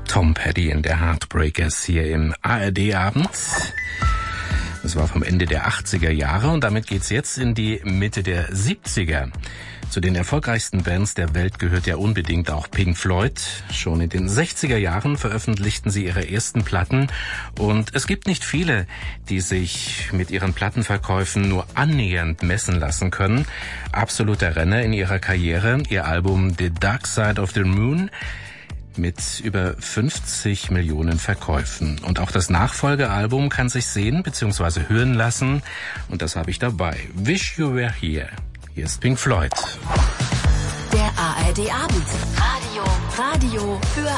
Tom Petty in der Heartbreakers hier im ARD-Abend. Das war vom Ende der 80er Jahre und damit geht's jetzt in die Mitte der 70er. Zu den erfolgreichsten Bands der Welt gehört ja unbedingt auch Pink Floyd. Schon in den 60er Jahren veröffentlichten sie ihre ersten Platten und es gibt nicht viele, die sich mit ihren Plattenverkäufen nur annähernd messen lassen können. Absoluter Renner in ihrer Karriere, ihr Album The Dark Side of the Moon mit über 50 Millionen Verkäufen. Und auch das Nachfolgealbum kann sich sehen bzw. hören lassen und das habe ich dabei. Wish You Were Here. Hier ist Pink Floyd. Der ARD-Abend. Radio für